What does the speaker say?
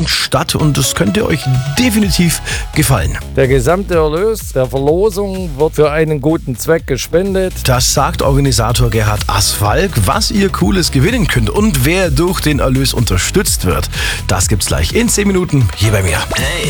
Gegend statt und es könnte euch definitiv gefallen. Der gesamte Erlös der Verlosung wird für einen guten Zweck gespendet. Das sagt Organisator Gerhard Asfalk, was ihr Cooles gewinnen könnt und wer durch den Erlös unterstützt wird. Das gibt's gleich in 10 Minuten hier bei mir. Hey.